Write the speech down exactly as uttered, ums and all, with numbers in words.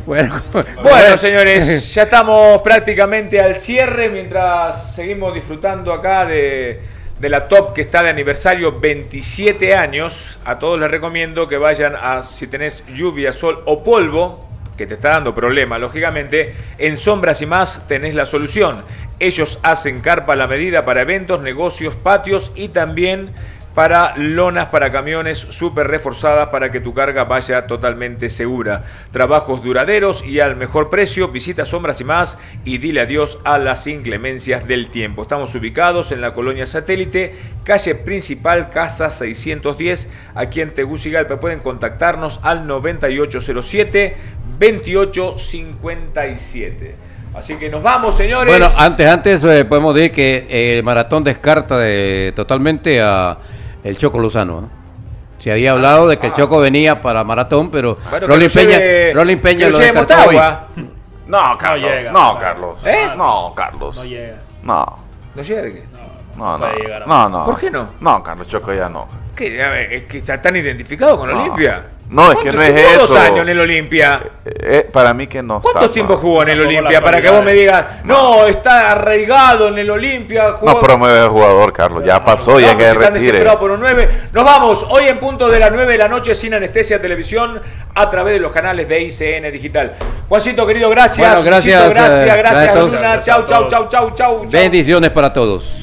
Bueno, bueno, señores, ya estamos prácticamente al cierre mientras seguimos disfrutando acá de, de la Top que está de aniversario veintisiete años. A todos les recomiendo que vayan a, si tenés lluvia, sol o polvo, que te está dando problemas, lógicamente, en Sombras y Más tenés la solución. Ellos hacen carpa a la medida para eventos, negocios, patios y también para lonas para camiones súper reforzadas para que tu carga vaya totalmente segura. Trabajos duraderos y al mejor precio. Visita Sombras y Más y dile adiós a las inclemencias del tiempo. Estamos ubicados en la colonia Satélite, calle principal, casa seiscientos diez, aquí en Tegucigalpa. Pueden contactarnos al noventa y ocho cero siete, veintiocho cincuenta y siete. Así que nos vamos, señores. Bueno, antes, antes eh, podemos decir que el maratón descarta de, totalmente a el Choco Lozano, ¿no? Se había hablado de que el Choco venía para maratón, pero bueno, Rolling Peña, lleve, Rolling Peña lo lleve descartó hoy. No, Carlos. No llega, no, no. Carlos. ¿Eh? No, Carlos. No llega. No. ¿No llega de qué? No, no. puede llegar a- No, no. ¿Por qué no? No, Carlos Choco ya no. ¿Qué? A ver, es que está tan identificado con No. Olimpia. No, es que ¿Cuánto- no es jugó eso. dos años en el Olimpia? Eh, eh, para mí que no. ¿Cuántos está, tiempos no. jugó en el Tampoco Olimpia? la Para que vos me cualidad. digas, no, está arraigado en el Olimpia. No promueve el jugador, Carlos. Ya pasó, ya que Están retire. desesperados por un nueve. Nos vamos hoy en punto de las nueve de la noche sin anestesia televisión a través de los canales de I C N Digital. Juancito, querido, gracias. Bueno, gracias, Luisito, gracias, eh, gracias, gracias a todos. Luna. Chau, chau, chau, chau, chau. Bendiciones para todos.